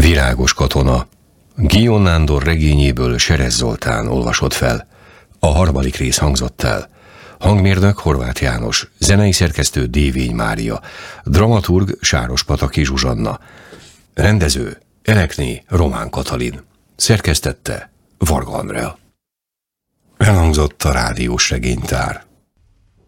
Virágos katona. Guillaume Nándor regényéből Serez Zoltán olvasott fel. A harmadik rész hangzott el. Hangmérnök Horváth János, zenei szerkesztő Dévény Mária, dramaturg Sárospataki Zsuzsanna, rendező Elekné Román Katalin, szerkesztette Varga Andrea. Elhangzott a rádiós regénytár.